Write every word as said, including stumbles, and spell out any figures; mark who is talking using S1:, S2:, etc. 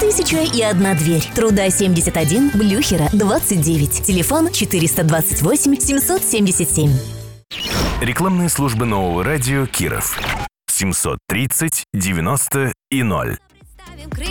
S1: Тысяча и одна дверь. Труда семьдесят один, Блюхера двадцать девять. Телефон четыреста двадцать восемь семьсот семьдесят семь.
S2: Рекламные службы нового радио Киров. семьсот тридцать девяносто и ноль.